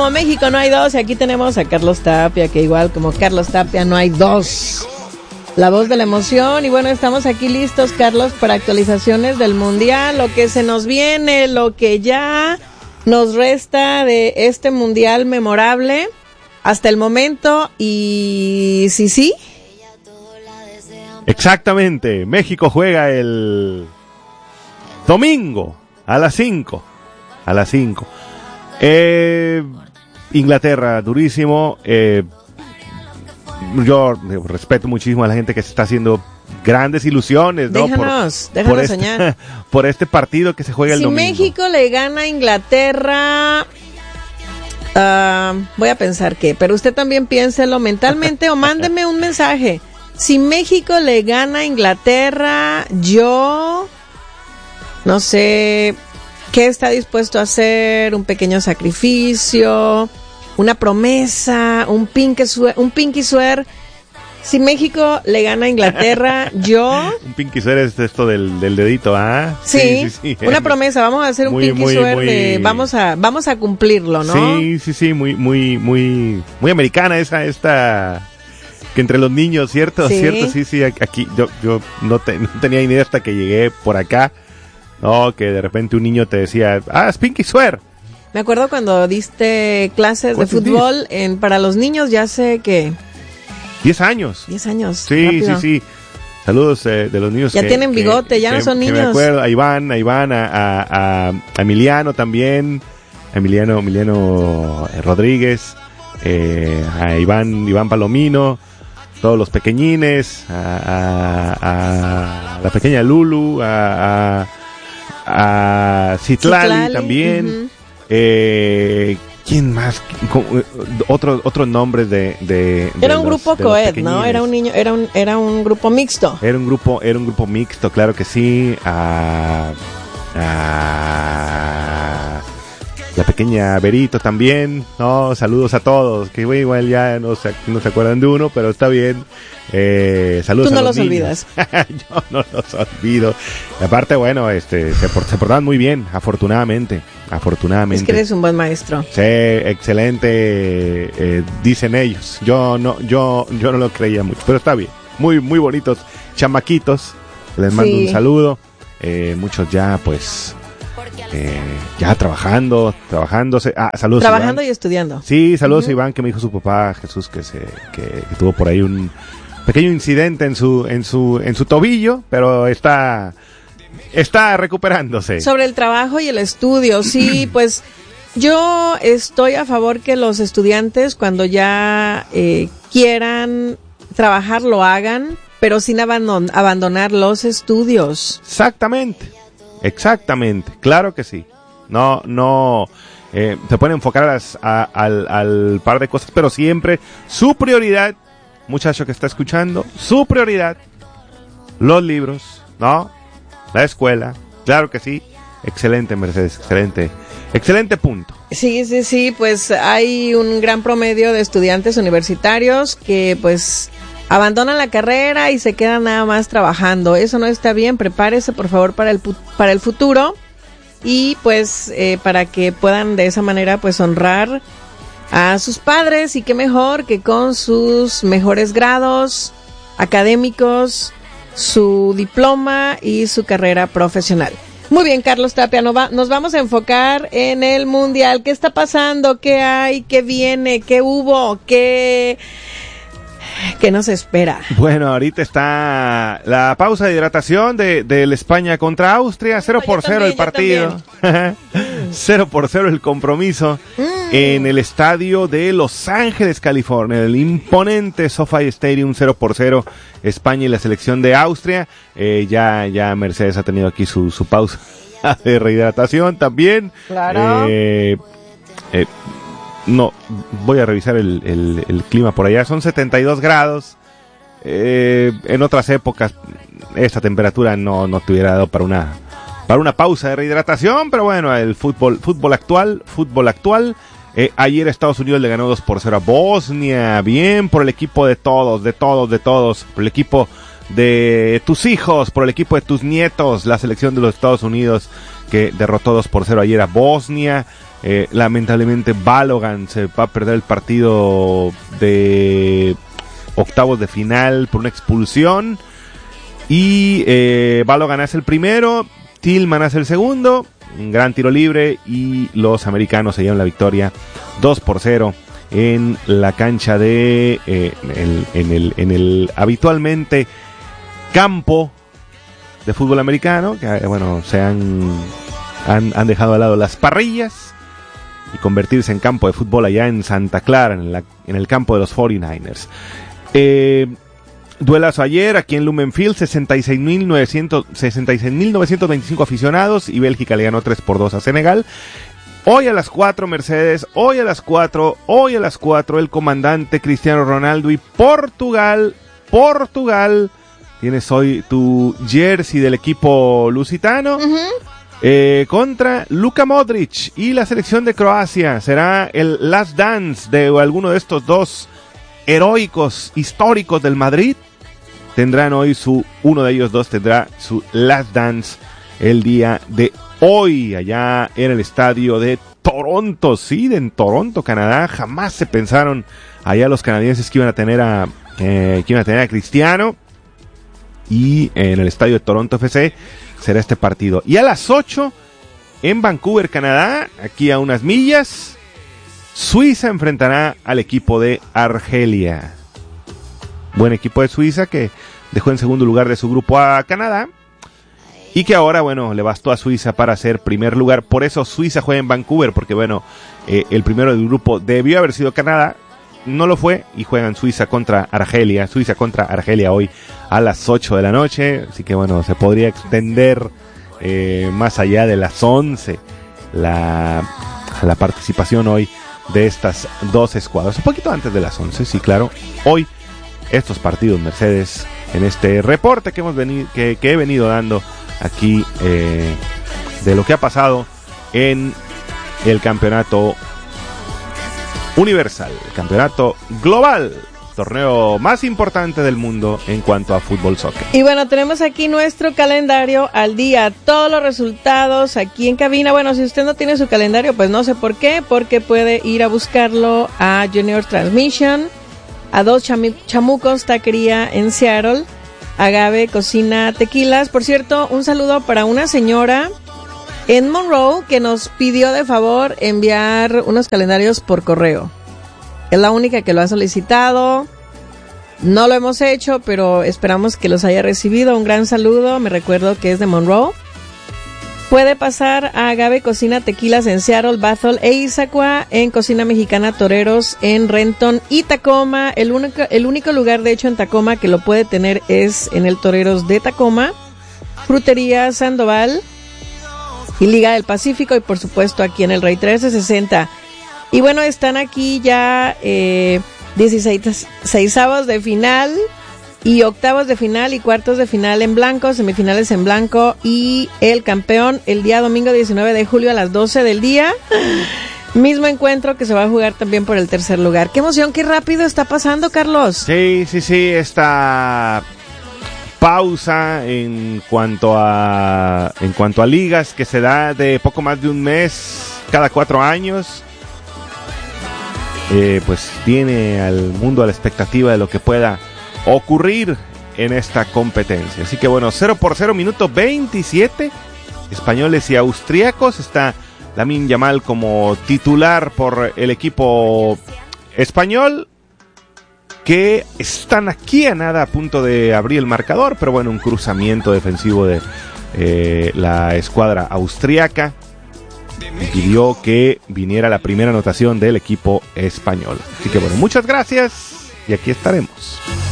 como México no hay dos, y aquí tenemos a Carlos Tapia, que igual como Carlos Tapia no hay dos. La voz de la emoción. Y bueno, estamos aquí listos, Carlos, para actualizaciones del Mundial, lo que se nos viene, lo que ya nos resta de este Mundial memorable hasta el momento. Y sí. Exactamente, México juega el domingo a las 5. Inglaterra, durísimo. Yo respeto muchísimo a la gente que se está haciendo grandes ilusiones, ¿no? Déjanos soñar. Por este partido que se juega el domingo. Si México le gana a Inglaterra, voy a pensar qué, pero usted también piénselo mentalmente o mándeme un mensaje. Si México le gana a Inglaterra, yo no sé qué está dispuesto a hacer, un pequeño sacrificio, una promesa, un pinky swear. Si México le gana a Inglaterra, yo... Un pinky swear es esto del dedito, ¿ah? Sí, una promesa, vamos a hacer un pinky swear de... Vamos a cumplirlo, ¿no? Sí, muy americana esta... Que entre los niños, ¿cierto? Sí. ¿Cierto? Sí, aquí yo no tenía ni idea hasta que llegué por acá, ¿no? Que de repente un niño te decía, es pinky swear. Me acuerdo cuando diste clases de fútbol para los niños, ya sé que... 10 años. 10 años. Sí, rápido. Sí. Saludos de los niños. Ya tienen bigote, ya no son niños. Me acuerdo, a Iván, a Emiliano también, a Emiliano Rodríguez, a Iván Palomino, todos los pequeñines, a la pequeña Lulu, a Citlali también. Uh-huh. ¿Quién más? Otros nombres de era un grupo coed, ¿no? Era un niño, era un grupo mixto. Era un grupo mixto, claro que sí. La pequeña Berito también, ¿no? Saludos a todos, que igual ya no se acuerdan de uno, pero está bien. Saludos Tú no a los los niños. olvidas. Yo no los olvido. Y aparte, bueno, se portaban muy bien, afortunadamente. Es que eres un buen maestro. Sí, excelente, dicen ellos. Yo no lo creía mucho, pero está bien. Muy bonitos chamaquitos. Les mando un saludo. Muchos ya, pues... ya trabajándose. Saludos. Trabajando Iván. Y estudiando. Sí, saludos a Iván, que me dijo su papá Jesús que tuvo por ahí un pequeño incidente en su tobillo, pero está recuperándose. Sobre el trabajo y el estudio, sí, pues yo estoy a favor que los estudiantes cuando ya quieran trabajar lo hagan, pero sin abandonar los estudios. Exactamente, claro que sí. No, se pueden enfocar al par de cosas, pero siempre su prioridad, muchacho que está escuchando, su prioridad, los libros, ¿no? La escuela, claro que sí. Excelente, Mercedes, excelente punto. Sí, pues hay un gran promedio de estudiantes universitarios que pues abandonan la carrera y se quedan nada más trabajando. Eso no está bien. Prepárese, por favor, para el futuro y pues para que puedan de esa manera pues honrar a sus padres, y qué mejor que con sus mejores grados académicos, su diploma y su carrera profesional. Muy bien, Carlos Tapia, nos vamos a enfocar en el Mundial. ¿Qué está pasando? ¿Qué hay? ¿Qué viene? ¿Qué hubo? ¿Qué nos espera? Bueno, ahorita está la pausa de hidratación del España contra Austria. 0-0 el partido. 0-0 el compromiso en el estadio de Los Ángeles, California. El imponente SoFi Stadium. 0-0 España y la selección de Austria. Ya Mercedes ha tenido aquí su pausa de rehidratación también. Claro. No, voy a revisar el clima por allá. Son 72 grados. En otras épocas esta temperatura no te hubiera dado para una pausa de rehidratación, pero bueno, el fútbol actual. Ayer Estados Unidos le ganó 2-0 a Bosnia. Bien por el equipo de todos, por el equipo de tus hijos, por el equipo de tus nietos, la selección de los Estados Unidos que derrotó 2-0 ayer a Bosnia. Lamentablemente Balogan se va a perder el partido de octavos de final por una expulsión. Y Balogan hace el primero, Tillman hace el segundo, un gran tiro libre, y los americanos se llevan la victoria 2-0 en la cancha de en el habitualmente campo de fútbol americano, que bueno, se han dejado de lado las parrillas y convertirse en campo de fútbol allá en Santa Clara, en el campo de los 49ers. Duelazo ayer aquí en Lumen Field, 66.925 aficionados, y Bélgica le ganó 3-2 a Senegal. Hoy a las 4, Mercedes, hoy a las 4, el comandante Cristiano Ronaldo y Portugal. Tienes hoy tu jersey del equipo lusitano. Contra Luka Modric y la selección de Croacia. Será el last dance de alguno de estos dos heroicos históricos del Madrid. Tendrán hoy uno de ellos dos tendrá su last dance el día de hoy, allá en el estadio de Toronto. Sí, en Toronto, Canadá. Jamás se pensaron allá los canadienses que iban a tener a Cristiano. Y en el estadio de Toronto FC será este partido. Y a las 8, en Vancouver, Canadá, aquí a unas millas, Suiza enfrentará al equipo de Argelia. Buen equipo de Suiza que dejó en segundo lugar de su grupo a Canadá. Y que ahora, bueno, le bastó a Suiza para ser primer lugar. Por eso Suiza juega en Vancouver, porque bueno, el primero del grupo debió haber sido Canadá. No lo fue, y juegan Suiza contra Argelia hoy a las 8 de la noche. Así que bueno, se podría extender más allá de las 11 la participación hoy de estas dos escuadras. Un poquito antes de las 11, sí, claro. Hoy estos partidos, Mercedes, en este reporte que he venido dando aquí de lo que ha pasado en el campeonato universal, el campeonato global, torneo más importante del mundo en cuanto a fútbol soccer. Y bueno, tenemos aquí nuestro calendario al día, todos los resultados aquí en cabina. Bueno, si usted no tiene su calendario, pues no sé por qué, porque puede ir a buscarlo a Junior Transmission, a Dos Chamucos Taquería en Seattle, Agave Cocina Tequilas. Por cierto, un saludo para una señora en Monroe que nos pidió de favor enviar unos calendarios por correo. Es la única que lo ha solicitado. No lo hemos hecho, pero esperamos que los haya recibido. Un gran saludo, me recuerdo que es de Monroe. Puede pasar a Agave Cocina Tequilas en Seattle, Bethel e Issaquah, en Cocina Mexicana Toreros en Renton y Tacoma. El único lugar, de hecho, en Tacoma que lo puede tener es en el Toreros de Tacoma. Frutería Sandoval y Liga del Pacífico, y por supuesto aquí en el Rey 1360. Y bueno, están aquí ya 16avos de final y octavos de final y cuartos de final en blanco, semifinales en blanco, y el campeón el día domingo 19 de julio a las 12 del día. Mismo encuentro que se va a jugar también por el tercer lugar. ¡Qué emoción! ¡Qué rápido está pasando, Carlos! Sí, esta pausa en cuanto a ligas que se da de poco más de un mes cada 4 años, pues tiene al mundo a la expectativa de lo que pueda ocurrir en esta competencia. Así que bueno, 0-0, minuto 27, españoles y austríacos. Está Lamine Yamal como titular por el equipo español, que están aquí a nada a punto de abrir el marcador, pero bueno, un cruzamiento defensivo de la escuadra austríaca impidió que viniera la primera anotación del equipo español. Así que bueno, muchas gracias y aquí estaremos.